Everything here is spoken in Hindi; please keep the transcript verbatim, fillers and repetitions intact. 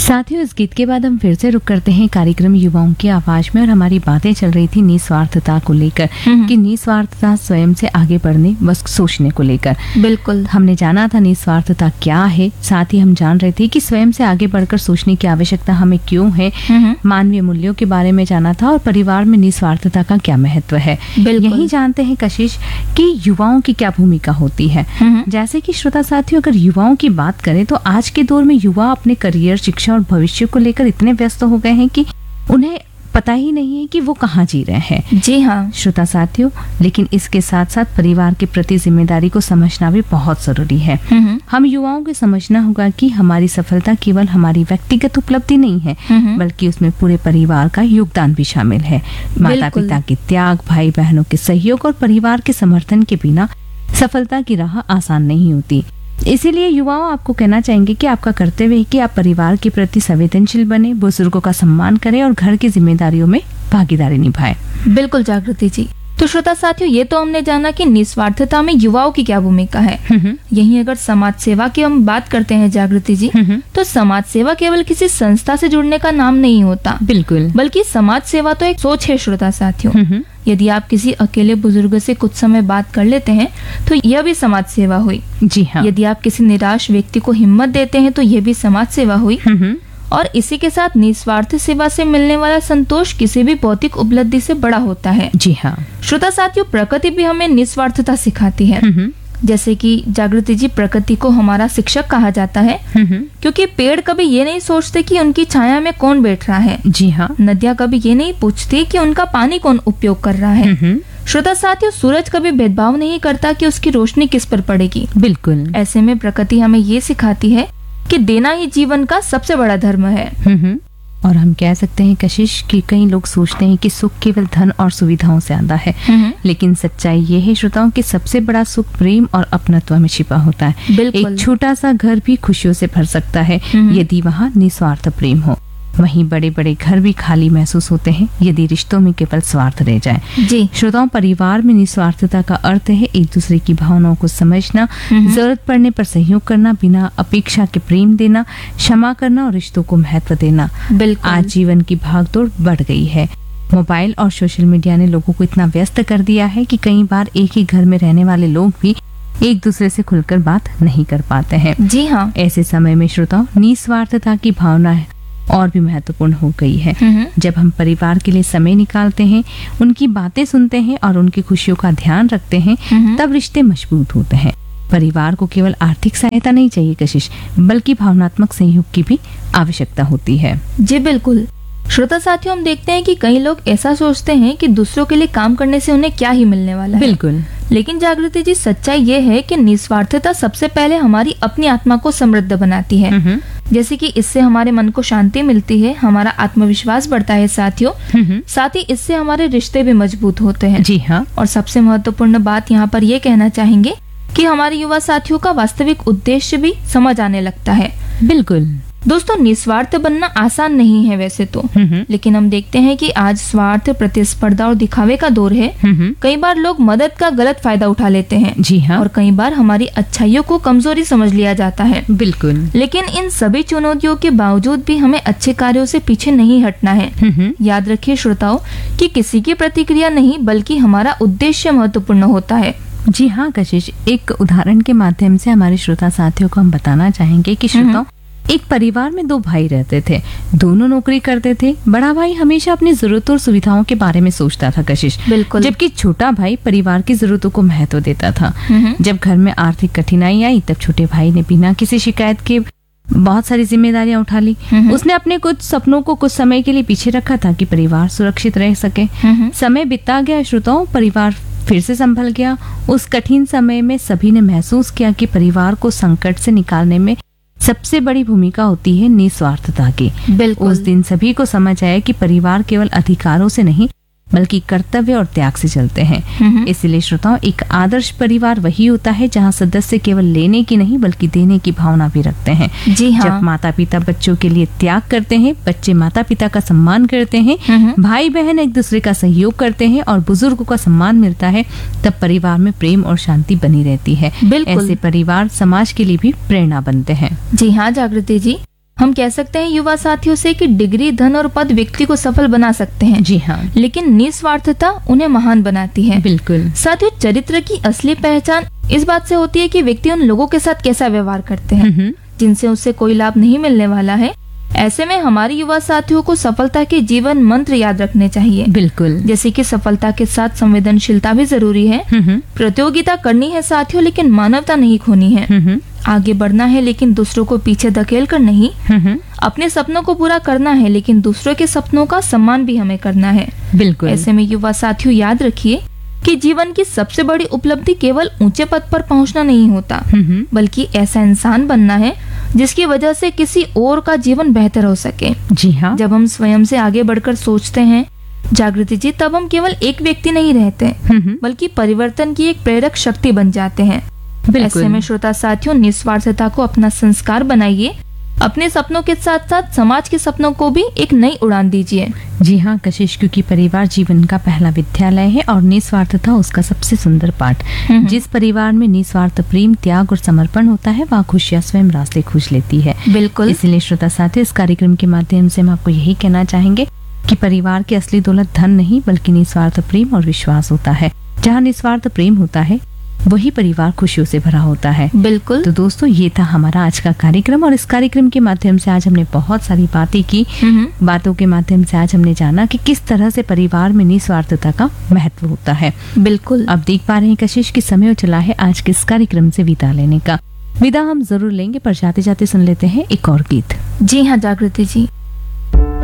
साथियों, इस गीत के बाद हम फिर से रुक करते हैं कार्यक्रम युवाओं की आवाज में। और हमारी बातें चल रही थी निस्वार्थता को लेकर कि निस्वार्थता स्वयं से आगे बढ़ने व सोचने को लेकर। बिल्कुल, हमने जाना था निस्वार्थता क्या है, साथ ही हम जान रहे थे कि स्वयं से आगे बढ़कर सोचने की आवश्यकता हमें क्यों है, मानवीय मूल्यों के बारे में जाना था और परिवार में निस्वार्थता का क्या महत्व है। यही जानते हैं कशिश कि युवाओं की क्या भूमिका होती है। जैसे कि श्रोता साथियों, अगर युवाओं की बात करें तो आज के दौर में युवा अपने करियर, शिक्षा और भविष्य को लेकर इतने व्यस्त हो गए हैं कि उन्हें पता ही नहीं है कि वो कहाँ जी रहे हैं। जी हाँ श्रोता साथियों, लेकिन इसके साथ साथ परिवार के प्रति जिम्मेदारी को समझना भी बहुत जरूरी है। हम युवाओं को समझना होगा कि हमारी सफलता केवल हमारी व्यक्तिगत उपलब्धि नहीं है, बल्कि उसमें पूरे परिवार का योगदान भी शामिल है। माता पिता के त्याग, भाई बहनों के सहयोग और परिवार के समर्थन के बिना सफलता की राह आसान नहीं होती। इसीलिए युवाओं आपको कहना चाहेंगे कि आपका कर्तव्य है कि आप परिवार के प्रति संवेदनशील बने, बुजुर्गों का सम्मान करें और घर की जिम्मेदारियों में भागीदारी निभाएं। बिल्कुल जागृति जी। तो श्रोता साथियों, ये तो हमने जाना कि निस्वार्थता में युवाओं की क्या भूमिका है। यहीं अगर समाज सेवा की हम बात करते हैं जागृति जी, तो समाज सेवा केवल किसी संस्था से जुड़ने का नाम नहीं होता। बिल्कुल, बल्कि समाज सेवा तो एक सोच है श्रोता साथियों। यदि आप किसी अकेले बुजुर्ग से कुछ समय बात कर लेते हैं तो यह भी समाज सेवा हुई। जी हाँ। यदि आप किसी निराश व्यक्ति को हिम्मत देते हैं तो यह भी समाज सेवा हुई। और इसी के साथ निस्वार्थ सेवा से मिलने वाला संतोष किसी भी भौतिक उपलब्धि से बड़ा होता है। जी हाँ। श्रोता साथियों, प्रकृति भी हमें निस्वार्थता सिखाती है। जैसे कि जागृति जी, प्रकृति को हमारा शिक्षक कहा जाता है, क्योंकि पेड़ कभी ये नहीं सोचते कि उनकी छाया में कौन बैठ रहा है। जी हाँ। नदियाँ कभी ये नहीं पूछती कि उनका पानी कौन उपयोग कर रहा है। श्रोता साथियों, सूरज कभी भेदभाव नहीं करता कि उसकी रोशनी किस पर पड़ेगी। बिल्कुल। ऐसे में प्रकृति हमें ये सिखाती है कि देना ही जीवन का सबसे बड़ा धर्म है। और हम कह सकते हैं कशिश कि कई लोग सोचते हैं कि सुख केवल धन और सुविधाओं से आता है, लेकिन सच्चाई ये है श्रोताओं कि सबसे बड़ा सुख प्रेम और अपनत्व में छिपा होता है। एक छोटा सा घर भी खुशियों से भर सकता है यदि वहाँ निस्वार्थ प्रेम हो। वहीं बड़े बड़े घर भी खाली महसूस होते हैं यदि रिश्तों में केवल स्वार्थ रह जाए। जी श्रोताओं, परिवार में निस्वार्थता का अर्थ है एक दूसरे की भावनाओं को समझना, जरूरत पड़ने पर सहयोग करना, बिना अपेक्षा के प्रेम देना, क्षमा करना और रिश्तों को महत्व देना। बिल्कुल। आज जीवन की भागदौड़ बढ़ गई है। मोबाइल और सोशल मीडिया ने लोगों को इतना व्यस्त कर दिया है कि कई बार एक ही घर में रहने वाले लोग भी एक दूसरे से खुलकर बात नहीं कर पाते हैं। जी हाँ। ऐसे समय में श्रोताओं, निस्वार्थता की भावना है और भी महत्वपूर्ण हो गई है। जब हम परिवार के लिए समय निकालते हैं, उनकी बातें सुनते हैं और उनकी खुशियों का ध्यान रखते हैं, तब रिश्ते मजबूत होते हैं। परिवार को केवल आर्थिक सहायता नहीं चाहिए कशिश, बल्कि भावनात्मक सहयोग की भी आवश्यकता होती है। जी बिल्कुल। श्रोता साथियों, हम देखते हैं कि कई लोग ऐसा सोचते हैं कि दूसरों के लिए काम करने से उन्हें क्या ही मिलने वाला है। बिल्कुल। लेकिन जागृति जी, सच्चाई ये है कि निस्वार्थता सबसे पहले हमारी अपनी आत्मा को समृद्ध बनाती है। जैसे कि इससे हमारे मन को शांति मिलती है, हमारा आत्मविश्वास बढ़ता है साथियों, साथ ही इससे हमारे रिश्ते भी मजबूत होते हैं। जी हाँ। और सबसे महत्वपूर्ण बात यहाँ पर ये कहना चाहेंगे कि हमारे युवा साथियों का वास्तविक उद्देश्य भी समझ आने लगता है। बिल्कुल दोस्तों, निस्वार्थ बनना आसान नहीं है वैसे तो, लेकिन हम देखते हैं कि आज स्वार्थ, प्रतिस्पर्धा और दिखावे का दौर है। कई बार लोग मदद का गलत फायदा उठा लेते हैं। जी हाँ। और कई बार हमारी अच्छाइयों को कमजोरी समझ लिया जाता है। बिल्कुल। लेकिन इन सभी चुनौतियों के बावजूद भी हमें अच्छे कार्यों से पीछे नहीं हटना है। याद रखिए श्रोताओं कि किसी की प्रतिक्रिया नहीं, बल्कि हमारा उद्देश्य महत्वपूर्ण होता है। जी हाँ कशिश, एक उदाहरण के माध्यम से हमारे श्रोता साथियों को हम बताना चाहेंगे कि श्रोताओं, एक परिवार में दो भाई रहते थे, दोनों नौकरी करते थे। बड़ा भाई हमेशा अपनी जरूरतों और सुविधाओं के बारे में सोचता था कशिश, बिल्कुल। जबकि छोटा भाई परिवार की जरूरतों को महत्व देता था। जब घर में आर्थिक कठिनाई आई तब छोटे भाई ने बिना किसी शिकायत के बहुत सारी जिम्मेदारियां उठा ली। उसने अपने कुछ सपनों को कुछ समय के लिए पीछे रखा ताकि परिवार सुरक्षित रह सके। समय बीता गया श्रोताओं, परिवार फिर से संभल गया। उस कठिन समय में सभी ने महसूस किया कि परिवार को संकट से निकालने में सबसे बड़ी भूमिका होती है निस्वार्थता की। बिल्कुल। उस दिन सभी को समझ आया कि परिवार केवल अधिकारों से नहीं, बल्कि कर्तव्य और त्याग से चलते हैं। इसलिए श्रोताओं, एक आदर्श परिवार वही होता है जहां सदस्य केवल लेने की नहीं बल्कि देने की भावना भी रखते हैं। जी हाँ। जब माता पिता बच्चों के लिए त्याग करते हैं, बच्चे माता पिता का सम्मान करते हैं, भाई बहन एक दूसरे का सहयोग करते हैं और बुजुर्गों का सम्मान मिलता है, तब परिवार में प्रेम और शांति बनी रहती है। बिल्कुल। ऐसे परिवार समाज के लिए भी प्रेरणा बनते हैं। जी हाँ जागृति जी, हम कह सकते हैं युवा साथियों से कि डिग्री, धन और पद व्यक्ति को सफल बना सकते हैं, जी हाँ, लेकिन निस्वार्थता उन्हें महान बनाती है। बिल्कुल। साथियों, चरित्र की असली पहचान इस बात से होती है कि व्यक्ति उन लोगों के साथ कैसा व्यवहार करते हैं जिनसे उससे कोई लाभ नहीं मिलने वाला है। ऐसे में हमारे युवा साथियों को सफलता के जीवन मंत्र याद रखने चाहिए। बिल्कुल। जैसे कि सफलता के साथ संवेदनशीलता भी जरूरी है। प्रतियोगिता करनी है साथियों, लेकिन मानवता नहीं खोनी है। आगे बढ़ना है लेकिन दूसरों को पीछे धकेल कर नहीं। अपने सपनों को पूरा करना है लेकिन दूसरों के सपनों का सम्मान भी हमें करना है। बिल्कुल। ऐसे में युवा साथियों याद रखिए कि जीवन की सबसे बड़ी उपलब्धि केवल ऊंचे पद पर पहुंचना नहीं होता, बल्कि ऐसा इंसान बनना है जिसकी वजह से किसी और का जीवन बेहतर हो सके। जी हाँ। जब हम स्वयं से आगे बढ़कर सोचते हैं जागृति जी, तब हम केवल एक व्यक्ति नहीं रहते, बल्कि परिवर्तन की एक प्रेरक शक्ति बन जाते हैं। ऐसे में श्रोता साथियों, निस्वार्थता को अपना संस्कार बनाइए। अपने सपनों के साथ साथ समाज के सपनों को भी एक नई उड़ान दीजिए। जी हाँ कशिश, क्योंकि परिवार जीवन का पहला विद्यालय है और निस्वार्थता उसका सबसे सुंदर पाठ। जिस परिवार में निस्वार्थ प्रेम, त्याग और समर्पण होता है, वहाँ खुशियाँ स्वयं रास्ते खोज लेती है। बिल्कुल। इसलिए श्रोता साथी, इस कार्यक्रम के माध्यम से हम आपको यही कहना चाहेंगे कि परिवार की असली दौलत धन नहीं बल्कि निस्वार्थ प्रेम और विश्वास होता है। जहाँ निस्वार्थ प्रेम होता है वही परिवार खुशियों से भरा होता है। बिल्कुल। तो दोस्तों, ये था हमारा आज का कार्यक्रम और इस कार्यक्रम के माध्यम से आज हमने बहुत सारी बातें की। बातों के माध्यम से आज हमने जाना कि किस तरह से परिवार में निस्वार्थता का महत्व होता है। बिल्कुल। अब देख पा रहे हैं कशिश की समय चला है आज के इस कार्यक्रम से विदा लेने का। विदा हम जरूर लेंगे, पर जाते जाते सुन लेते हैं एक और गीत। जी हाँ जागृति जी।